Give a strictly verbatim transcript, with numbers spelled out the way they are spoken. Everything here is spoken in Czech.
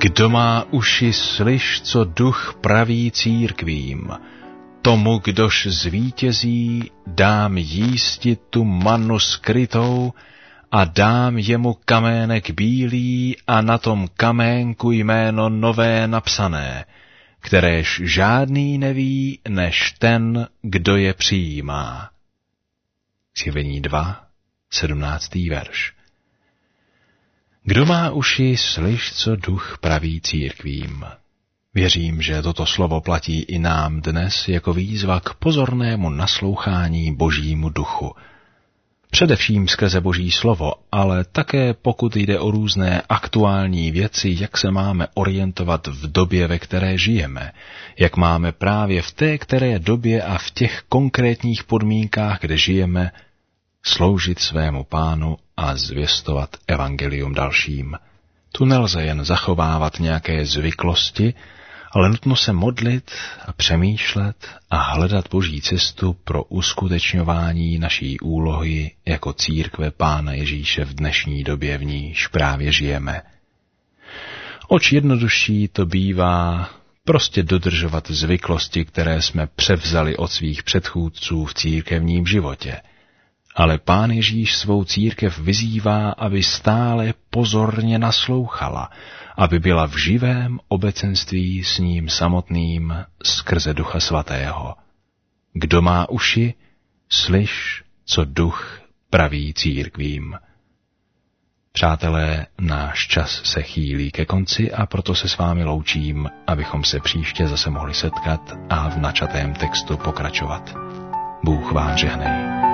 Kdo má uši, slyš, co duch praví církvím. Tomu, kdož zvítězí, dám jísti tu mannu skrytou a dám jemu kamének bílý a na tom kaménku jméno nové napsané, kteréž žádný neví, než ten, kdo je přijímá. Zjevení dva, sedmnáctý verš. Kdo má uši, slyš, co duch praví církvím. Věřím, že toto slovo platí i nám dnes jako výzva k pozornému naslouchání Božímu duchu. Především skrze Boží slovo, ale také pokud jde o různé aktuální věci, jak se máme orientovat v době, ve které žijeme, jak máme právě v té které době a v těch konkrétních podmínkách, kde žijeme, sloužit svému Pánu a zvěstovat evangelium dalším. Tu nelze jen zachovávat nějaké zvyklosti, ale nutno se modlit a přemýšlet a hledat Boží cestu pro uskutečňování naší úlohy jako církve Pána Ježíše v dnešní době, v níž právě žijeme. Oč jednodušší to bývá prostě dodržovat zvyklosti, které jsme převzali od svých předchůdců v církevním životě. Ale Pán Ježíš svou církev vyzývá, aby stále pozorně naslouchala, aby byla v živém obecenství s ním samotným skrze Ducha Svatého. Kdo má uši, slyš, co duch praví církvím. Přátelé, náš čas se chýlí ke konci a proto se s vámi loučím, abychom se příště zase mohli setkat a v načatém textu pokračovat. Bůh vám žehnej.